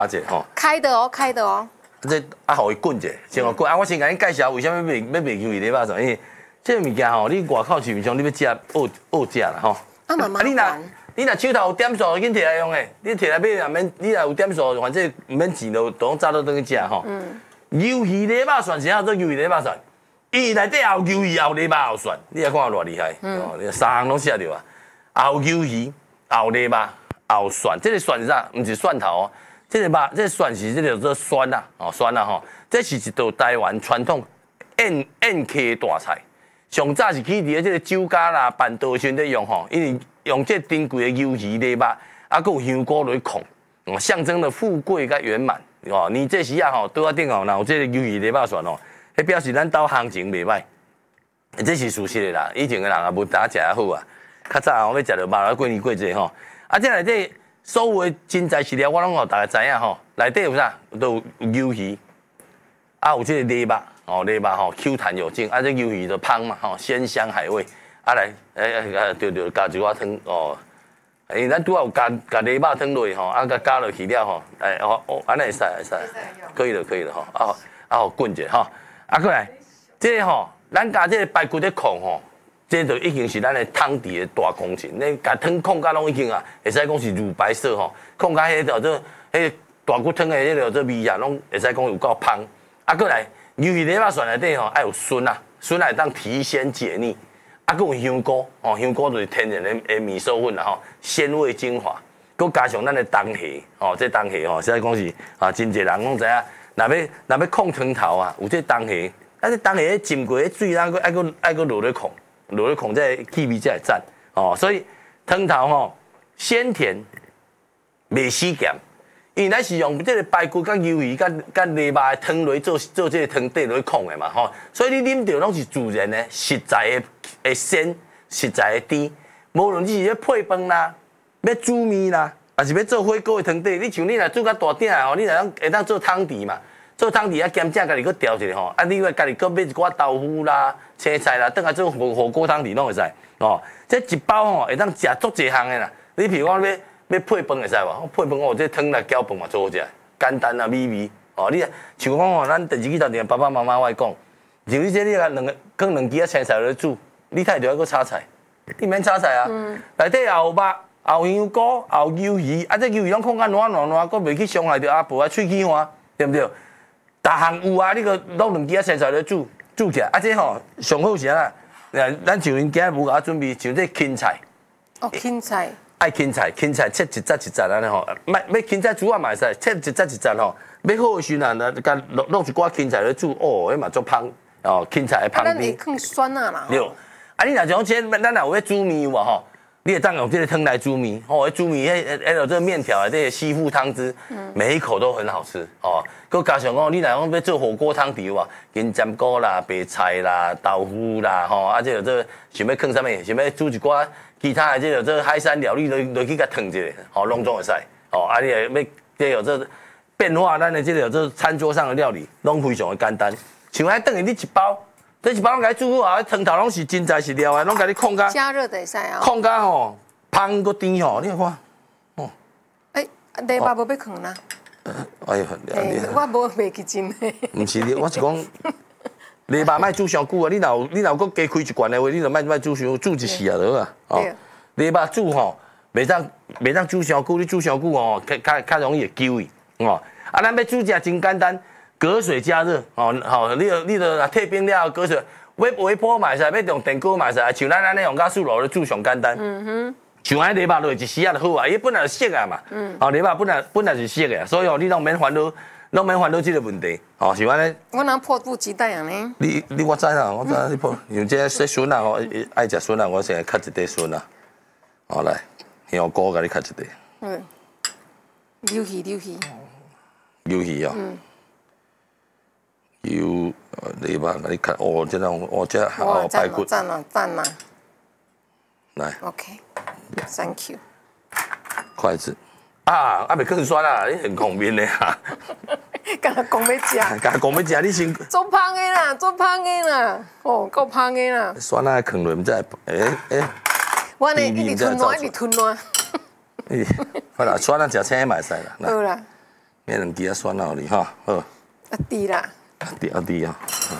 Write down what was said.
阿姐吼， 开的哦，开的哦。 这啊，互伊滚者，先互滚。啊，我先甲你介绍为什么要卖鱿鱼礼拜蒜，因为这个物件吼，你外口市面上你要食好食啦吼。 啊，妈妈。 你若手头有点数，紧摕来用诶。你摕来买，也免你若有点数，反正毋免钱，就拢早倒转去食吼。鱿鱼礼拜蒜是啥做鱿鱼礼拜蒜？伊内底也有鱿鱼，也有礼拜，也有蒜，你来看偌厉害。哦，三项拢写着啊。也有鱿鱼，也有礼拜，也有蒜。这个蒜是啥？毋是蒜头哦。这个蒜是这个叫做酸啦，哦酸啦吼。这是一道台湾传统宴客大菜。上早是去伫这个酒家啦、办桌时阵用吼，因为用这珍贵的鱿鱼礼拜，啊，佮有香菇来控，象征了富贵甲圆满。哦，你这时啊吼，桌仔顶哦，若有这个鱿鱼礼拜蒜哦，迄表示咱兜行情袂歹。这是事实的啦，以前的人也无打食啊好啊。较早我要食着肉啦，过年过节吼。啊，这内底所有的真材实料，我拢互大家知影吼。内底有啥？都有鱿鱼，啊有这个礼拜。哦，礼拜吼 Q 弹有劲，啊，这鱿鱼就香嘛，吼鲜香海味，啊来，对，加一碗汤哦，因为咱拄好有加礼拜汤落去吼，啊，加落去了吼，安尼会使，可以了吼，好滚者吼，啊过来，这个吼，咱加这个排骨咧控吼，这就已经是咱的汤底的大工程，你加汤控甲拢已经啊，会使讲是乳白色吼，控甲迄叫做迄大骨汤的迄叫做味啊，拢会使讲有够香，啊过来。鱿鱼礼拜蒜内底吼，爱有笋啊，笋来当提鲜解腻，啊，佮有香菇，哦，香菇就是天然的米寿粉啦吼，鲜味精华，佮加上咱的冬虾，哦，这冬虾吼，实在讲是啊，真侪人拢知影，若要控汤头啊，有这冬虾，啊，这冬虾浸过迄水，咱爱佮落咧控，这气味才会赞，哦，所以汤头吼鲜甜，袂死咸。因为咱是用这个排骨、甲鱿鱼、甲泥巴的汤来做这个汤底来控的嘛吼，所以你啉到拢是自然的、实在的鲜、实在的甜。无论你是要配饭啦、要煮面啦，还是要做火锅的汤底，你像你若煮较大鼎吼，你若会当做汤底嘛，做汤底啊咸正家己搁调一下吼，啊，你话家己搁买一寡豆腐啦、青菜啦，等下做火锅汤底拢会使哦。这一包吼会当食足侪项的啦，你譬如讲要配饭会使无？配饭我这汤来搅饭嘛做好食，简单啊美味。哦，你像讲吼，咱电视机头前爸爸妈妈我讲，像你这你放两支啊青菜落去煮，你太着要搁炒菜，你免炒菜啊。内底也有肉，也有香菇，也有鱿鱼，啊这鱿鱼拢放较软，搁袂去伤害着阿婆啊喙齿花，对不对？逐项有啊，你搁弄两支啊青菜落去煮起来，啊这吼上好是啊，咱像因今日无甲准备，像这芹菜。 哦，芹菜。 爱芹菜切一节安尼吼，要芹菜煮啊嘛会使，切一节吼。要好的时阵甲弄一寡芹菜来煮，哦，迄嘛足香哦，芹菜的香味。 咱会放酸啊啦。 对，啊你若像这咱若有要煮面有无吼？你会当用这个汤来煮面，哦，煮面迄这个面条的这个吸附汤汁，每一口都很好吃哦。佮加上讲，你若讲要做火锅汤底有无？金针菇啦、白菜啦、豆腐啦，吼，啊这个这想要放啥物？想要煮一寡。其他的这个这海产料理落去甲烫一下，吼，拢总会使，哦，啊，你也要这有这变化，咱的这个这餐桌上的料理，拢非常的简单。像迄等于你一包，这一包拢甲你煮好啊，汤头拢是真材实料的，拢甲你控甲加热的会使啊。 控甲吼，香个甜吼，你看，哦。 泥巴无要放啦。 哎呦， 我无袂记真的。 唔是，我是讲。泥巴莫煮上久啊！你若搁加开一罐的话，你就莫煮上煮一时啊，就好啊。哦，泥巴煮吼，袂当煮上久，你煮上久吼，较容易会揪伊哦。啊，咱要煮食真简单，隔水加热哦。吼，你著退冰了隔水，要微波嘛会使，要用电锅嘛会使，像咱安尼用加速炉咧煮上简单。像迄泥巴落一时啊就好啊，伊本来就熟啊嘛。哦，泥巴本来就熟的，所以哦，你拢免烦恼。拢免烦恼这个问题，哦，是安尼。 我若迫不及待安尼。 你我知啦，我知你破，像这说笋啊，我爱食笋啊，我先来切一块笋啊。好来，香菇甲你切一块。 溜鱼。 鱿鱼哦。你把甲你切，哦，这种哦这哦排骨。 赞啦。 来。 OK，Thank you。 筷子。啊，袂更酸啊！你很聪明的啊。 敢若讲要食， 敢讲要食，你先。 做芳的啦，哦，够芳的啦。 酸啊，放落，毋知我呢一直吞烂。 好啦，酸啊，食青嘛会使啦。 好啦， 迄两支啊选好哩哈，好， 啊，对啦， 对啊。